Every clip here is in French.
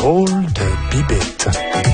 Drôle de bibite.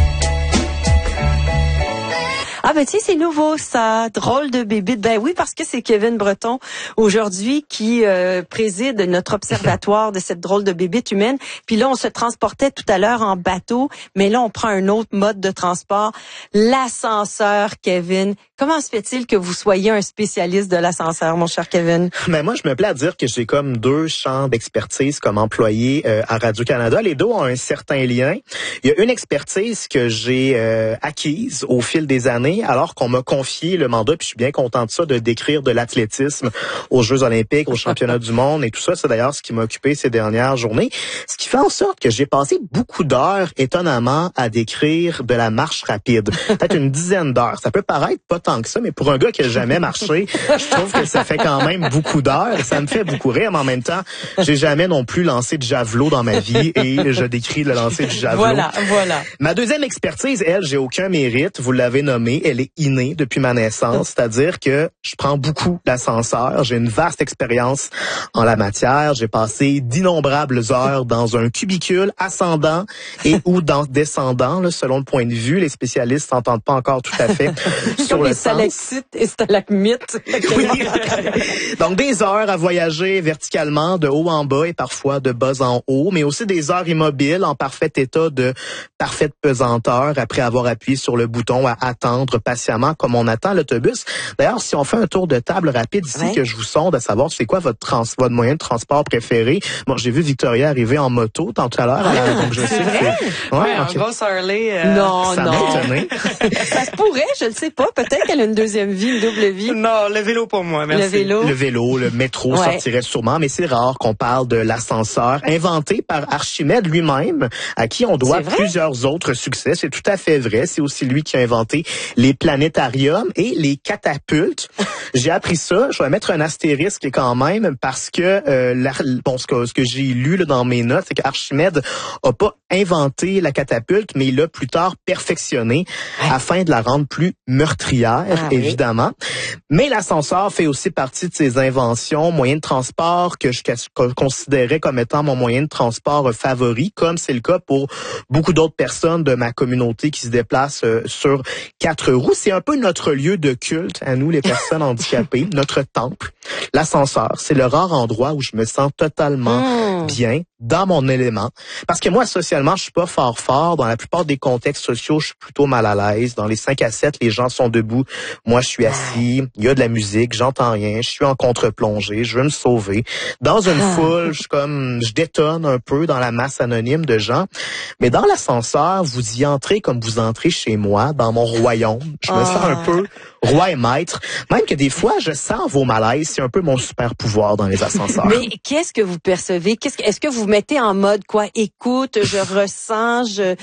Ah ben tu sais, c'est nouveau ça, drôle de bébite. Ben oui, parce que c'est Kevin Breton aujourd'hui qui préside notre observatoire de cette drôle de bébite humaine. Puis là, on se transportait tout à l'heure en bateau, mais là, on prend un autre mode de transport, l'ascenseur, Kevin. Comment se fait-il que vous soyez un spécialiste de l'ascenseur, mon cher Kevin? Mais moi, je me plais à dire que j'ai comme deux champs d'expertise comme employé à Radio-Canada. Les deux ont un certain lien. Il y a une expertise que j'ai acquise au fil des années, alors qu'on m'a confié le mandat, puis je suis bien content de ça, de décrire de l'athlétisme aux Jeux olympiques, aux championnats du monde et tout ça. C'est d'ailleurs ce qui m'a occupé ces dernières journées. Ce qui fait en sorte que j'ai passé beaucoup d'heures, étonnamment, à décrire de la marche rapide. Peut-être une dizaine d'heures. Ça peut paraître pas tant que ça, mais pour un gars qui n'a jamais marché, je trouve que ça fait quand même beaucoup d'heures. Ça me fait beaucoup rire, mais en même temps, j'ai jamais non plus lancé de javelot dans ma vie et je décris le lancer du javelot. Voilà. Ma deuxième expertise, elle, j'ai aucun mérite. Vous l'avez nommée, elle est innée depuis ma naissance, c'est-à-dire que je prends beaucoup l'ascenseur. J'ai une vaste expérience en la matière. J'ai passé d'innombrables heures dans un cubicule ascendant et ou descendant, là, selon le point de vue. Les spécialistes s'entendent pas encore tout à fait sur le stalactites et stalagmites. Oui. Donc, des heures à voyager verticalement, de haut en bas et parfois de bas en haut, mais aussi des heures immobiles en parfait état de parfaite pesanteur après avoir appuyé sur le bouton à attendre patiemment comme on attend l'autobus. D'ailleurs, si on fait un tour de table rapide ici, que je vous sonde à savoir c'est quoi votre moyen de transport préféré. Bon, j'ai vu Victoria arriver en moto tout à l'heure. Donc je sais que un gros Harley. Non. Ça m'a étonné. Ça se pourrait, je ne sais pas. Peut-être qu'elle a une deuxième vie, une double vie. Non, le vélo pour moi, merci. Le vélo, le métro sortirait sûrement, mais c'est rare qu'on parle de l'ascenseur inventé par Archimède lui-même, à qui on doit plusieurs autres succès. C'est tout à fait vrai. C'est aussi lui qui a inventé les planétariums et les catapultes. J'ai appris ça. Je vais mettre un astérisque quand même parce que ce que j'ai lu là, dans mes notes, c'est qu'Archimède a pas inventé la catapulte, mais il l'a plus tard perfectionné afin de la rendre plus meurtrière, évidemment. Mais l'ascenseur fait aussi partie de ses inventions, moyen de transport que je considérais comme étant mon moyen de transport favori, comme c'est le cas pour beaucoup d'autres personnes de ma communauté qui se déplacent sur 4 roues. C'est un peu notre lieu de culte à nous, les personnes handicapées, notre temple. L'ascenseur, c'est le rare endroit où je me sens totalement bien, dans mon élément. Parce que moi, socialement, je suis pas fort. Dans la plupart des contextes sociaux, je suis plutôt mal à l'aise. Dans les 5 à 7, les gens sont debout. Moi, je suis assis. Il y a de la musique. J'entends rien. Je suis en contre-plongée. Je veux me sauver. Dans une foule, je détonne un peu dans la masse anonyme de gens. Mais dans l'ascenseur, vous y entrez comme vous entrez chez moi, dans mon royaume. Je me sens un peu roi et maître. Même que des fois, je sens vos malaises. C'est un peu mon super pouvoir dans les ascenseurs. Mais qu'est-ce que vous percevez? Est-ce que vous mettez en mode quoi? Écoute, je ressens,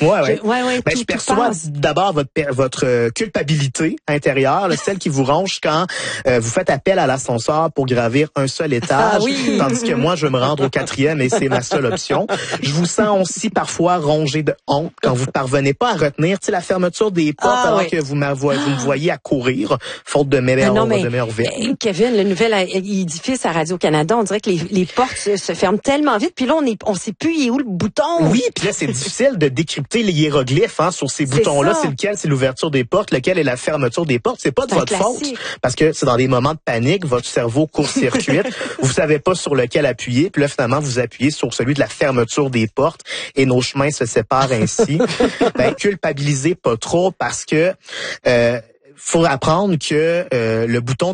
je perçois d'abord votre culpabilité intérieure, celle qui vous ronge quand vous faites appel à l'ascenseur pour gravir un seul étage, tandis que moi, je veux me rendre au 4e et c'est ma seule option. Je vous sens aussi parfois rongé de honte quand vous parvenez pas à retenir la fermeture des portes alors que vous me voyez à courir, faute de meilleure vie. Kevin, le nouvel édifice à Radio-Canada, on dirait que les portes se ferment tellement vite, puis là, on sait plus il est où le bouton. Oui, puis là, c'est difficile de décrypter les hiéroglyphes sur ces boutons-là. C'est lequel, c'est l'ouverture des portes, lequel est la fermeture des portes. C'est pas de votre faute, parce que c'est dans des moments de panique, votre cerveau court-circuite, vous savez pas sur lequel appuyer, puis là, finalement, vous appuyez sur celui de la fermeture des portes, et nos chemins se séparent ainsi. Culpabilisez pas trop, parce que faut apprendre que le bouton